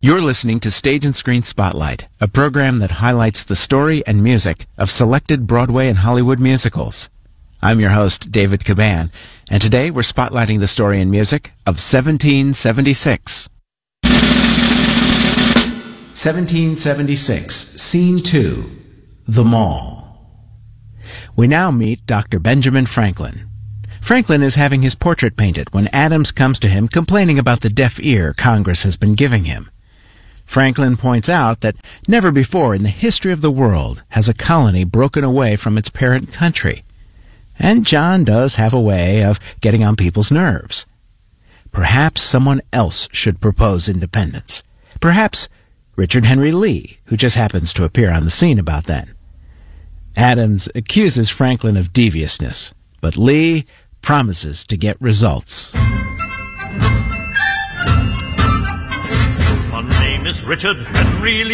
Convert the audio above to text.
You're listening to Stage and Screen Spotlight, a program that highlights the story and music of selected Broadway and Hollywood musicals. I'm your host, David Caban, and today we're spotlighting the story and music of 1776. 1776, Scene 2, The Mall. We now meet Dr. Benjamin Franklin. Franklin is having his portrait painted when Adams comes to him complaining about the deaf ear Congress has been giving him. Franklin points out that never before in the history of the world has a colony broken away from its parent country. And John does have a way of getting on people's nerves. Perhaps someone else should propose independence. Perhaps Richard Henry Lee, who just happens to appear on the scene about then. Adams accuses Franklin of deviousness, but Lee promises to get results. My name is Richard Henry Lee.